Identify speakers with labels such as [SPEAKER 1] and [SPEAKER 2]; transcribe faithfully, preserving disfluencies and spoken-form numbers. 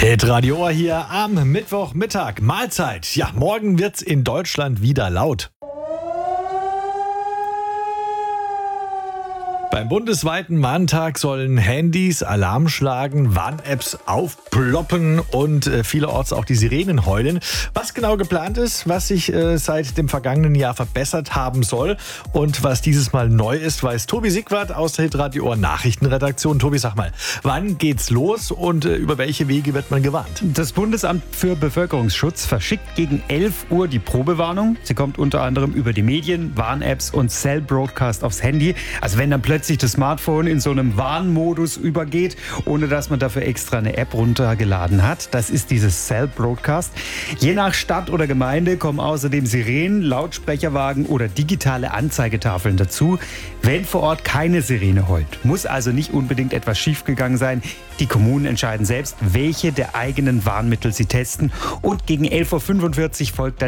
[SPEAKER 1] Hitradio Ohr hier am Mittwochmittag. Mahlzeit. Ja, morgen wird's in Deutschland wieder laut. Beim bundesweiten Warntag sollen Handys Alarm schlagen, Warn-Apps aufploppen und äh, vielerorts auch die Sirenen heulen. Was genau geplant ist, was sich äh, seit dem vergangenen Jahr verbessert haben soll und was dieses Mal neu ist, weiß Tobi Sigwart aus der Hitradio Ohr Nachrichtenredaktion. Tobi, sag mal, wann geht's los und äh, über welche Wege wird man gewarnt?
[SPEAKER 2] Das Bundesamt für Bevölkerungsschutz verschickt gegen elf Uhr die Probewarnung. Sie kommt unter anderem über die Medien, Warn-Apps und Cell Broadcast aufs Handy. Also wenn dann plötzlich das Smartphone in so einem Warnmodus übergeht, ohne dass man dafür extra eine App runtergeladen hat. Das ist dieses Cell Broadcast. Je nach Stadt oder Gemeinde kommen außerdem Sirenen, Lautsprecherwagen oder digitale Anzeigetafeln dazu, wenn vor Ort keine Sirene heult. Muss also nicht unbedingt etwas schiefgegangen sein. Die Kommunen entscheiden selbst, welche der eigenen Warnmittel sie testen. Und gegen elf Uhr fünfundvierzig folgt dann